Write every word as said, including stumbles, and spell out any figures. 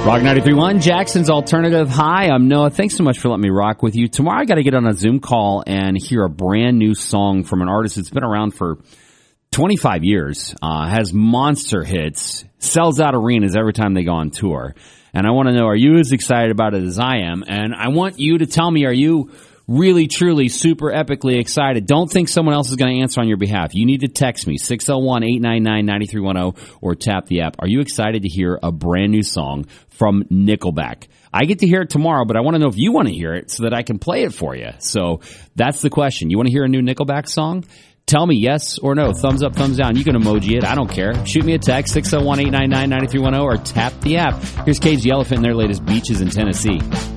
Rock ninety-three point one, Jackson's Alternative. Hi, I'm Noah. Thanks so much for letting me rock with you. Tomorrow I got to get on a Zoom call and hear a brand new song from an artist that's been around for twenty-five years, uh, has monster hits, sells out arenas every time they go on tour. And I want to know, are you as excited about it as I am? And I want you to tell me, are you really, truly, super epically excited? Don't think someone else is going to answer on your behalf. You need to text me, six oh one, eight nine nine, nine three one oh, or tap the app. Are you excited to hear a brand new song from Nickelback? I get to hear it tomorrow, but I want to know if you want to hear it so that I can play it for you. So that's the question. You want to hear a new Nickelback song? Tell me yes or no. Thumbs up, thumbs down. You can emoji it. I don't care. Shoot me a text, six oh one, eight nine nine, nine three one oh, or tap the app. Here's Cage the Elephant and their latest Beaches in Tennessee.